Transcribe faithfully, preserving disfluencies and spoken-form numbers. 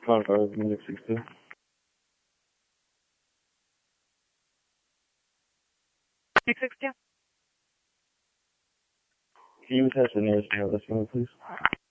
Con five, Music six two. six six two. Can you attach the nearest mail this one, please?